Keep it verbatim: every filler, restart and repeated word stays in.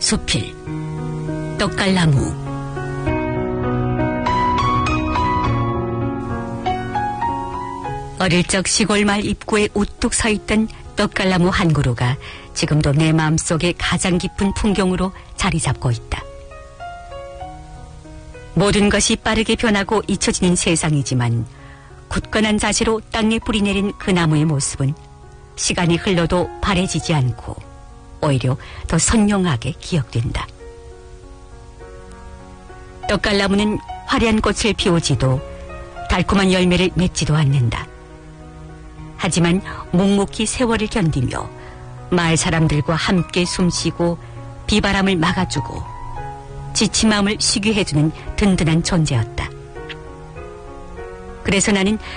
수필 떡갈나무. 어릴 적 시골 마을 입구에 우뚝 서 있던 떡갈나무 한 그루가 지금도 내 마음속에 가장 깊은 풍경으로 자리 잡고 있다. 모든 것이 빠르게 변하고 잊혀지는 세상이지만 굳건한 자세로 땅에 뿌리내린 그 나무의 모습은 시간이 흘러도 바래지지 않고 오히려 더 선명하게 기억된다. 떡갈나무는 화려한 꽃을 피우지도 달콤한 열매를 맺지도 않는다. 하지만 묵묵히 세월을 견디며 마을 사람들과 함께 숨쉬고 비바람을 막아주고 지친 마음을 쉬게 해주는 든든한 존재였다. 그래서 나는